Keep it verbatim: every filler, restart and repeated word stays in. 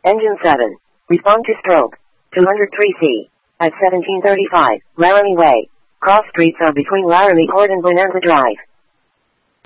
Engine seven. Respond to stroke. two oh three C. At seventeen thirty-five, Laramie Way. Cross streets are between Laramie Court and Bonanza Drive.